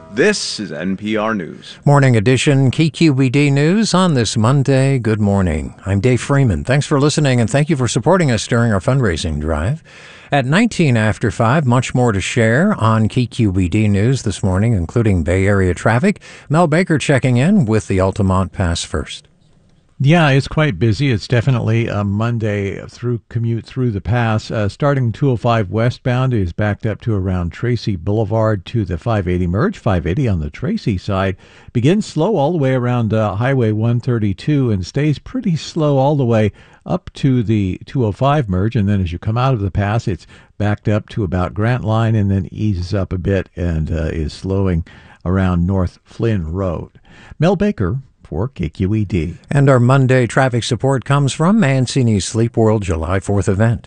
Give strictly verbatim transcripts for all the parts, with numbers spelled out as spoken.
This is N P R News. Morning edition K Q B D News on this Monday. Good morning. I'm Dave Freeman. Thanks for listening and thank you for supporting us during our fundraising drive. At nineteen after five, much more to share on K Q B D News this morning, including Bay Area traffic. Mel Baker checking in with the Altamont Pass first. Yeah, it's quite busy. It's definitely a Monday through commute through the pass. Uh, starting two oh five westbound is backed up to around Tracy Boulevard to the five eighty merge. five eighty on the Tracy side begins slow all the way around uh, Highway one thirty-two and stays pretty slow all the way up to the two oh five merge. And then as you come out of the pass, it's backed up to about Grant Line and then eases up a bit and uh, is slowing around North Flynn Road. Mel Baker for K Q E D. And our Monday traffic support comes from Mancini's Sleep World July fourth event.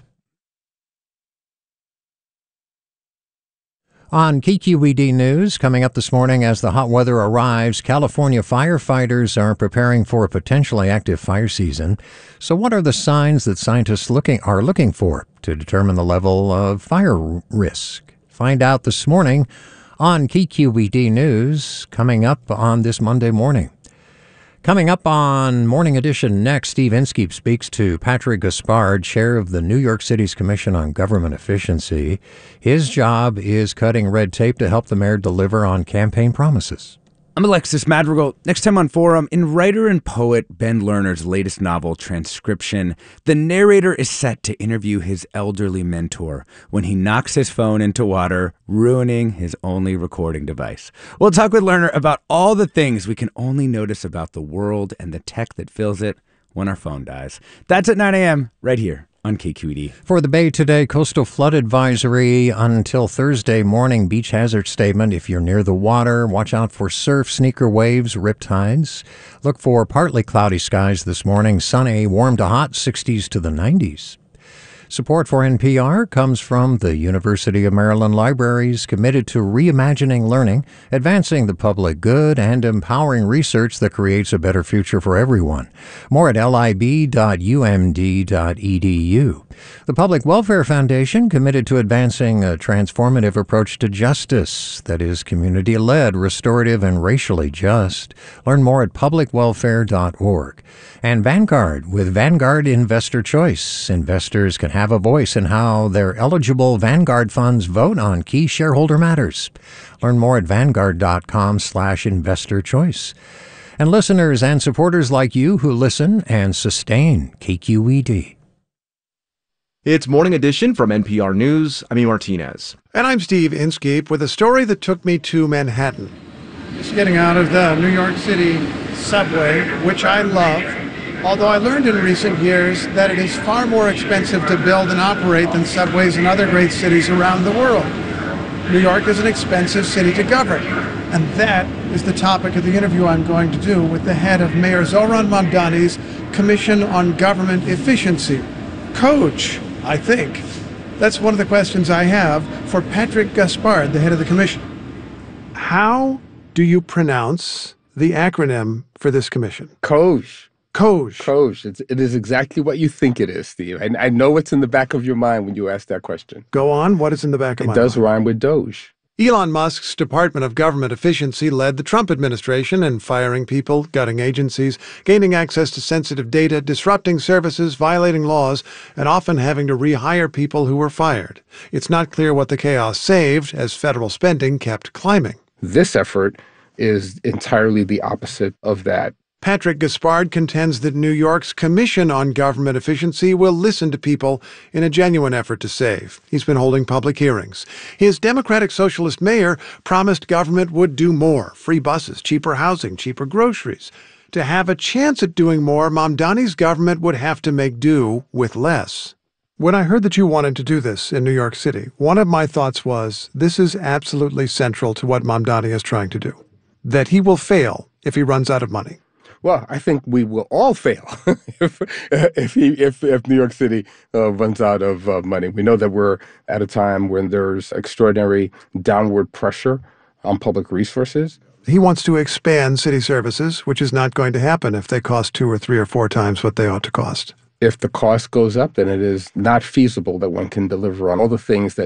On K Q E D News, coming up this morning as the hot weather arrives, California firefighters are preparing for a potentially active fire season. So what are the signs that scientists looking are looking for to determine the level of fire risk? Find out this morning on K Q E D News, coming up on this Monday morning. Coming up on Morning Edition next, Steve Inskeep speaks to Patrick Gaspard, chair of the New York City's Commission on Government Efficiency. His job is cutting red tape to help the mayor deliver on campaign promises. I'm Alexis Madrigal. Next time on Forum, in writer and poet Ben Lerner's latest novel, Transcription, the narrator is set to interview his elderly mentor when he knocks his phone into water, ruining his only recording device. We'll talk with Lerner about all the things we can only notice about the world and the tech that fills it when our phone dies. That's at nine a.m. right here on K Q E D. For the Bay today, coastal flood advisory until Thursday morning. Beach hazard statement. If you're near the water, watch out for surf, sneaker waves, riptides. Look for partly cloudy skies this morning. Sunny, warm to hot, sixties to the nineties. Support for N P R comes from the University of Maryland Libraries, committed to reimagining learning, advancing the public good, and empowering research that creates a better future for everyone. More at lib dot u m d dot e d u. The Public Welfare Foundation, committed to advancing a transformative approach to justice that is community-led, restorative, and racially just. Learn more at public welfare dot org. And Vanguard, with Vanguard Investor Choice. Investors can have a voice in how their eligible Vanguard funds vote on key shareholder matters. Learn more at vanguard dot com slash investor choice. And listeners and supporters like you who listen and sustain K Q E D. It's Morning Edition from N P R News. I'm E. Martinez. And I'm Steve Inskeep with a story that took me to Manhattan. Just getting out of the New York City subway, which I love, although I learned in recent years that it is far more expensive to build and operate than subways in other great cities around the world. New York is an expensive city to govern, and that is the topic of the interview I'm going to do with the head of Mayor Zohran Mamdani's Commission on Government Efficiency. Coach, I think. That's one of the questions I have for Patrick Gaspard, the head of the commission. How do you pronounce the acronym for this commission? COGE. COGE. COGE. It's, it is exactly what you think it is, Steve. I, I know what's in the back of your mind when you ask that question. Go on. What is in the back of it my mind? It does rhyme with Doge. Elon Musk's Department of Government Efficiency led the Trump administration in firing people, gutting agencies, gaining access to sensitive data, disrupting services, violating laws, and often having to rehire people who were fired. It's not clear what the chaos saved as federal spending kept climbing. This effort is entirely the opposite of that. Patrick Gaspard contends that New York's Commission on Government Efficiency will listen to people in a genuine effort to save. He's been holding public hearings. His Democratic Socialist mayor promised government would do more: free buses, cheaper housing, cheaper groceries. To have a chance at doing more, Mamdani's government would have to make do with less. When I heard that you wanted to do this in New York City, one of my thoughts was, this is absolutely central to what Mamdani is trying to do. That he will fail if he runs out of money. Well, I think we will all fail if if, he, if if New York City uh, runs out of uh, money. We know that we're at a time when there's extraordinary downward pressure on public resources. He wants to expand city services, which is not going to happen if they cost two or three or four times what they ought to cost. If the cost goes up, then it is not feasible that one can deliver on all the things that